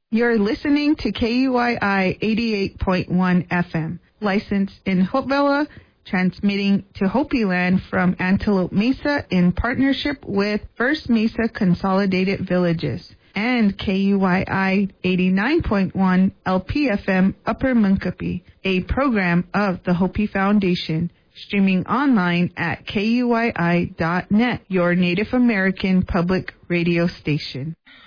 You're listening to KUYI 88.1 FM, licensed in Hopevilla, transmitting to Hopi Land from Antelope Mesa in partnership with First Mesa Consolidated Villages, and KUYI 89.1 LPFM Upper Munkapi, a program of the Hopi Foundation, streaming online at KUYI.net, your Native American public radio station.